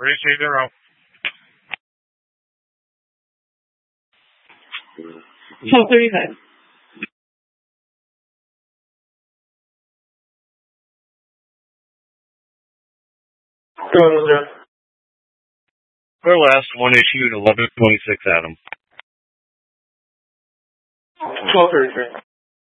330. 12:35. Go on, John. Our last one issued 11:26, Adam. 12:33.